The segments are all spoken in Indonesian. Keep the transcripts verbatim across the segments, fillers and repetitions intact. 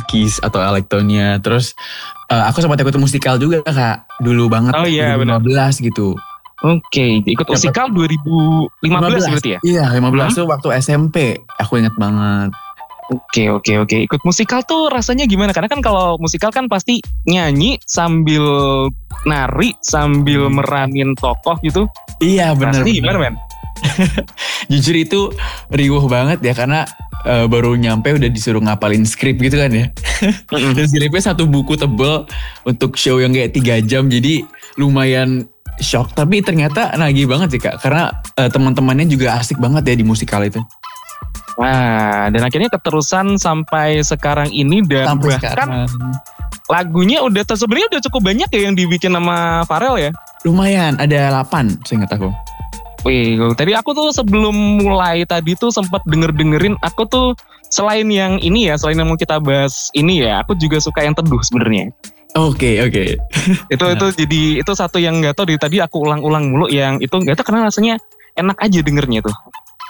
Kiss atau Electonia. Terus uh, aku sempat ikut musikal juga Kak, dulu banget. Oh iya dua ribu lima belas gitu. Oke, ikut musikal dua ribu lima belas berarti ya? Iya, lima belas hmm? tuh waktu S M P. Aku ingat banget. Oke, oke, oke. Ikut musikal tuh rasanya gimana? Karena kan kalau musikal kan pasti nyanyi sambil nari, sambil meranin tokoh gitu. Iya, benar. Rasanya gimana, men? Jujur itu riuh banget ya, karena uh, baru nyampe udah disuruh ngapalin skrip gitu kan ya. Dan skripnya satu buku tebel untuk show yang kayak tiga jam, jadi lumayan shock. Tapi ternyata nagih banget sih Kak, karena uh, teman-temannya juga asik banget ya di musikal itu. Wah, dan akhirnya keterusan sampai sekarang ini, dan sampai bahkan sekarang. Lagunya udah sebenarnya udah cukup banyak ya yang dibikin sama Pharrell ya. Lumayan, ada delapan seingat aku. Wih, tadi aku tuh sebelum mulai tadi tuh sempat denger-dengerin, aku tuh selain yang ini ya, selain yang mau kita bahas ini ya, aku juga suka yang teduh sebenarnya. Oke, okay, oke. Okay. itu itu jadi itu satu yang nggak tahu dari tadi aku ulang-ulang mulu, yang itu nggak tahu karena rasanya enak aja dengernya tuh.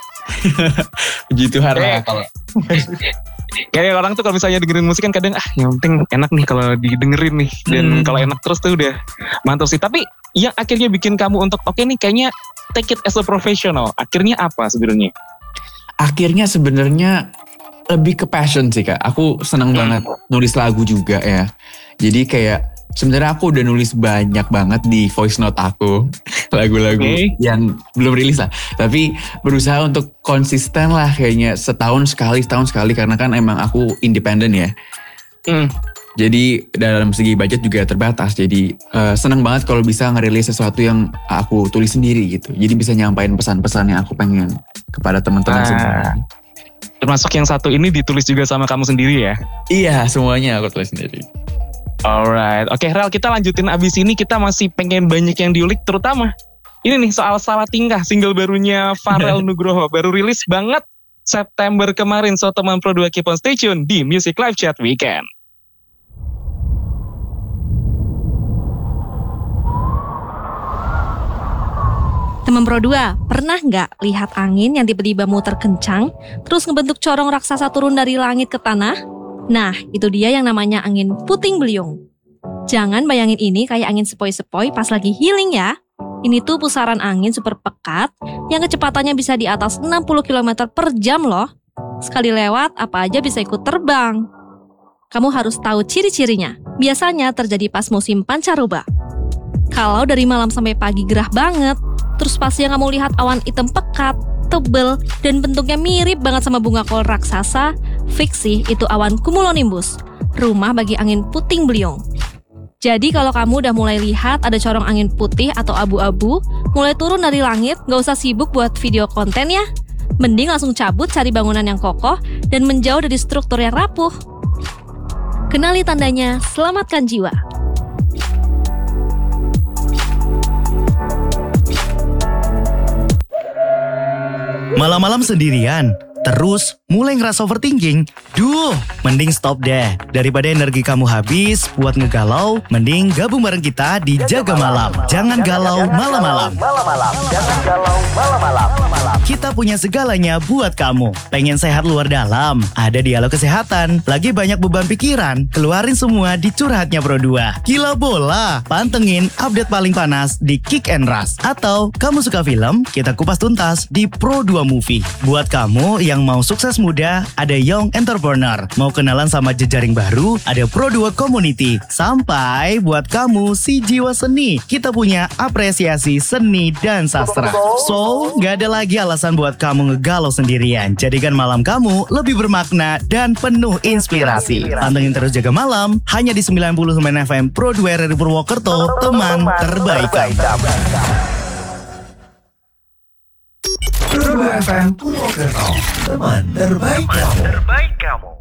Puji Tuhan lah kalau. Kayak orang tuh kalau misalnya dengerin musik kan kadang ah yang penting enak nih kalau didengerin nih, dan hmm. kalau enak terus tuh udah mantap sih. Tapi yang akhirnya bikin kamu untuk oke okay nih kayaknya take it as a professional, akhirnya apa sebenarnya? Akhirnya sebenarnya lebih ke passion sih Kak. Aku senang hmm. banget nulis lagu juga ya. Jadi kayak sebenarnya aku udah nulis banyak banget di voice note aku. Lagu-lagu okay. yang belum rilis lah. Tapi berusaha untuk konsisten lah kayaknya setahun sekali, setahun sekali. Karena kan emang aku independen ya. Hmm. Jadi dalam segi budget juga terbatas. Jadi uh, seneng banget kalau bisa ngerilis sesuatu yang aku tulis sendiri gitu. Jadi bisa nyampain pesan-pesan yang aku pengen kepada teman-teman ah. semua. Termasuk yang satu ini ditulis juga sama kamu sendiri ya? Iya, semuanya aku tulis sendiri. Alright, oke okay, Rel, kita lanjutin abis ini, kita masih pengen banyak yang diulik, terutama ini nih soal Salah Tingkah, single barunya Pharrell Nugroho, baru rilis banget September kemarin. So teman Pro dua keep on stay tune di Music Live Chat Weekend. Teman Pro dua, pernah nggak lihat angin yang tiba-tiba muter kencang, terus ngebentuk corong raksasa turun dari langit ke tanah? Nah, itu dia yang namanya angin puting beliung. Jangan bayangin ini kayak angin sepoi-sepoi pas lagi healing ya. Ini tuh pusaran angin super pekat yang kecepatannya bisa di atas enam puluh kilometer per jam loh. Sekali lewat, apa aja bisa ikut terbang. Kamu harus tahu ciri-cirinya. Biasanya terjadi pas musim pancaroba. Kalau dari malam sampai pagi gerah banget, terus pas yang kamu lihat awan hitam pekat, tebel, dan bentuknya mirip banget sama bunga kol raksasa, fix sih itu awan cumulonimbus, rumah bagi angin puting beliung. Jadi kalau kamu udah mulai lihat ada corong angin putih atau abu-abu, mulai turun dari langit, gak usah sibuk buat video konten ya. Mending langsung cabut cari bangunan yang kokoh dan menjauh dari struktur yang rapuh. Kenali tandanya, selamatkan jiwa. Malam-malam sendirian, terus mulai ngerasa overthinking. Duh, mending stop deh. Daripada energi kamu habis buat ngegalau, mending gabung bareng kita di Jaga Malam. Jangan galau malam-malam. Jangan galau malam-malam. Kita punya segalanya buat kamu. Pengen sehat luar dalam? Ada dialog kesehatan. Lagi banyak beban pikiran? Keluarin semua di Curhatnya Pro dua. Gila bola? Pantengin update paling panas di Kick and Rush. Atau kamu suka film? Kita kupas tuntas di Pro dua Movie. Buat kamu yang mau sukses muda, ada Young Entrepreneur. Mau kenalan sama jejaring baru, ada Pro dua Community. Sampai buat kamu si jiwa seni, kita punya apresiasi seni dan sastra. So, gak ada lagi alasan buat kamu ngegalau sendirian. Jadikan malam kamu lebih bermakna dan penuh inspirasi. Pantengin terus Jaga Malam, hanya di sembilan puluh sembilan F M Pro dua R R I Purwokerto, teman terbaik kamu. Pro dua F M Purwokerto, teman terbaik kamu. Terbaik kamu.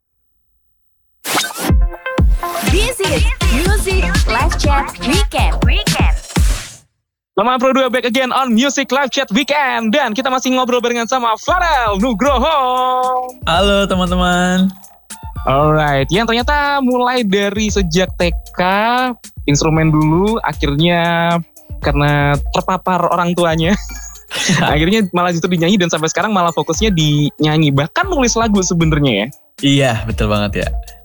This is Music Live Chat Weekend. Weekend. Teman Pro dua back again on Music Live Chat Weekend, dan kita masih ngobrol barengan sama Pharrell Nugroho. Halo teman-teman. Alright, yang ternyata mulai dari sejak T K instrumen dulu, akhirnya karena terpapar orang tuanya. Akhirnya malah justru dinyanyi, dan sampai sekarang malah fokusnya di nyanyi, bahkan nulis lagu sebenarnya ya. Iya, betul banget ya.